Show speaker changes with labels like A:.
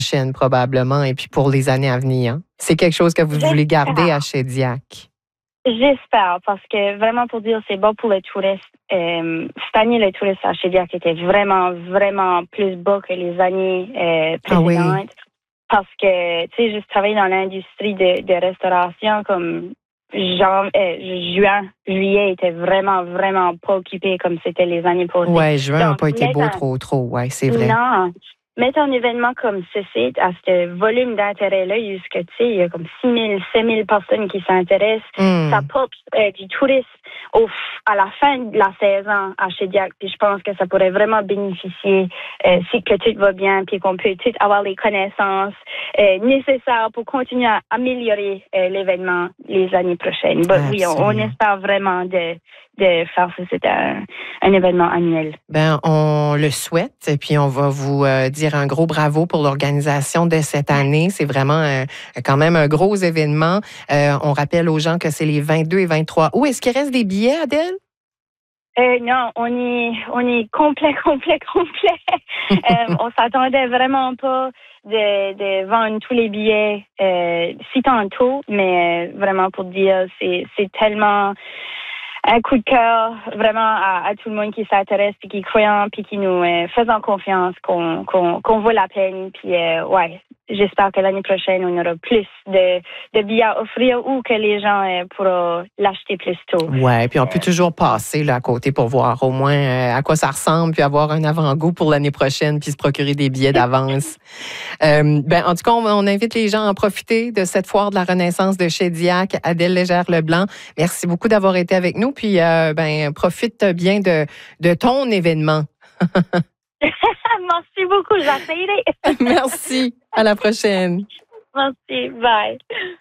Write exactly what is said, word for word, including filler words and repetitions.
A: prochaine, probablement, et puis pour les années à venir. C'est quelque chose que vous
B: J'espère.
A: voulez garder à Shediac.
B: J'espère, parce que vraiment pour dire, c'est bon pour les touristes. Euh, cette année, les touristes à Shediac étaient vraiment, vraiment plus bas que les années euh, précédentes.
A: Ah oui.
B: Parce que, tu sais, juste travailler dans l'industrie de, de restauration, comme genre, euh, juin, juillet était vraiment, vraiment pas occupé comme c'était les années passées.
A: Oui, juin n'a
B: Donc,
A: pas été beau
B: mettre un-
A: trop, trop. Oui, c'est vrai.
B: Non. Mettre un événement comme ceci, à ce volume d'intérêt-là, jusque, tu sais, il y a comme six mille, sept mille personnes qui s'intéressent.
A: Mm.
B: Ça porte euh, du tourisme au, à la fin de la saison à Shediac. Puis je pense que ça pourrait vraiment bénéficier euh, si que tout va bien, puis qu'on peut tout avoir les connaissances euh, nécessaires pour continuer à améliorer euh, l'événement les années prochaines. But oui, on, on espère vraiment de, de faire ça. C'est un, un événement annuel.
A: Ben, on le souhaite, et puis on va vous euh, dire un gros bravo pour l'organisation de cette année. C'est vraiment euh, quand même un gros événement. Euh, on rappelle aux gens que c'est les vingt-deux et vingt-trois août. Est-ce qu'il reste des billets, Adèle?
B: Euh, non, on est, on est complet, complet, complet. euh, on s'attendait vraiment pas de, de vendre tous les billets euh, si tantôt, mais euh, vraiment pour dire, c'est, c'est tellement un coup de cœur vraiment à, à tout le monde qui s'intéresse, puis qui croit, puis qui nous euh, faisant confiance qu'on, qu'on, qu'on vaut la peine. Puis euh, ouais, j'espère que l'année prochaine, on aura plus de, de billets à offrir ou que les gens euh, pourront l'acheter plus tôt.
A: Oui, puis on peut toujours passer là, à côté pour voir au moins euh, à quoi ça ressemble, puis avoir un avant-goût pour l'année prochaine, puis se procurer des billets d'avance. euh, ben, en tout cas, on, on invite les gens à en profiter de cette foire de la Renaissance de Shediac. Adèle Légère-Leblanc, merci beaucoup d'avoir été avec nous, puis euh, ben, profite bien de, de ton événement.
B: Merci beaucoup, j'essaierai.
A: Merci. À la prochaine.
B: Merci. Bye.